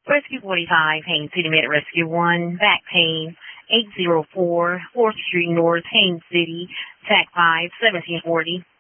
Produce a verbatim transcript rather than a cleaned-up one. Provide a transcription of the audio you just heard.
Rescue forty-five, Haines City Med Rescue one, back pain, eight oh four, fourth Street North, Haines City, T A C five, seventeen forty.